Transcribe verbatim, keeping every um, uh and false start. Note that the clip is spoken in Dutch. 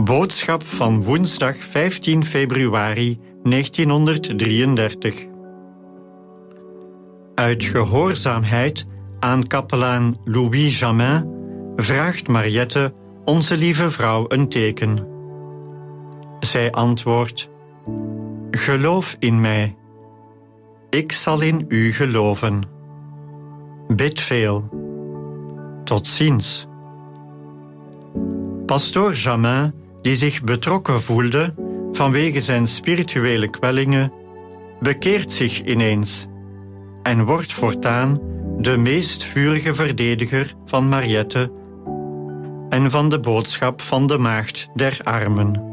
Boodschap van woensdag vijftien februari negentienhonderddrieëndertig. Uit gehoorzaamheid aan kapelaan Louis Jamin vraagt Mariette Onze Lieve Vrouw een teken. Zij antwoordt: Geloof in mij. Ik zal in u geloven. Bid veel. Tot ziens. Pastoor Jamin, die zich betrokken voelde vanwege zijn spirituele kwellingen, bekeert zich ineens en wordt voortaan de meest vurige verdediger van Mariette en van de boodschap van de Maagd der Armen.